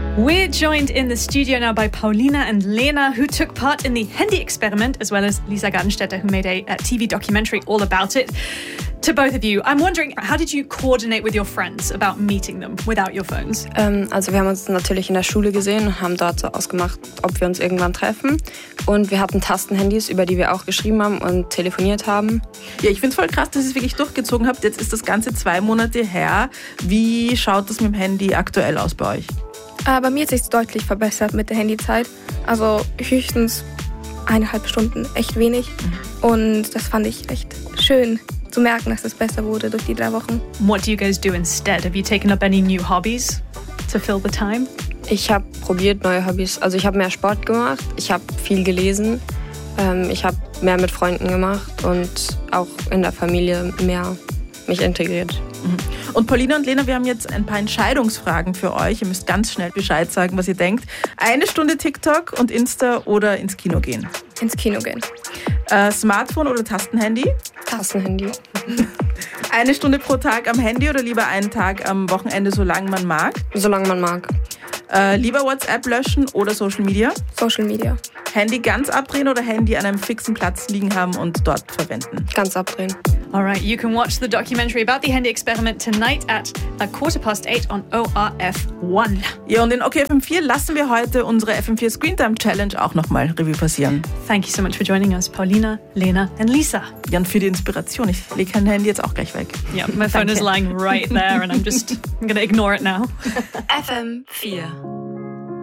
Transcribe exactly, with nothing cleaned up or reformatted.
We're joined in the studio now by Paulina and Lena, who took part in the Handy experiment, as well as Lisa Gartenstetter, who made a, a T V documentary all about it. To both of you, I'm wondering, how did you coordinate with your friends about meeting them without your phones? Ähm, also wir haben uns natürlich in der Schule gesehen und haben dort so ausgemacht, ob wir uns irgendwann treffen. Und wir hatten Tastenhandys, über die wir auch geschrieben haben und telefoniert haben. Ja, ich finde es voll krass, dass ihr es wirklich durchgezogen habt. Jetzt ist das Ganze zwei Monate her. Wie schaut das mit dem Handy aktuell aus bei euch? Äh, bei mir hat sich deutlich verbessert mit der Handyzeit. Also höchstens eineinhalb Stunden, echt wenig. Mhm. Und das fand ich echt schön zu merken, dass es besser wurde durch die drei Wochen. What do you guys do instead? Have you taken up any new hobbies to fill the time? Ich habe probiert neue Hobbys. Also ich habe mehr Sport gemacht, ich habe viel gelesen, ähm, ich habe mehr mit Freunden gemacht und auch in der Familie mehr mich integriert. Und Paulina und Lena, wir haben jetzt ein paar Entscheidungsfragen für euch. Ihr müsst ganz schnell Bescheid sagen, was ihr denkt. Eine Stunde TikTok und Insta oder ins Kino gehen? Ins Kino gehen. Äh, Smartphone oder Tastenhandy? Tastenhandy. Eine Stunde pro Tag am Handy oder lieber einen Tag am Wochenende, solange man mag? Solange man mag. Äh, lieber WhatsApp löschen oder Social Media? Social Media. Handy ganz abdrehen oder Handy an einem fixen Platz liegen haben und dort verwenden? Ganz abdrehen. All right, you can watch the documentary about the Handy experiment tonight at a quarter past eight on O R F one. Ja, und in O K F M vier lassen wir heute unsere F M vier Screentime Challenge auch nochmal Revue passieren. Thank you so much for joining us, Paulina, Lena and Lisa. Ja, und für die Inspiration. Ich lege mein Handy jetzt auch gleich weg. Yeah, my phone is lying right there and I'm just I'm going to ignore it now. F M vier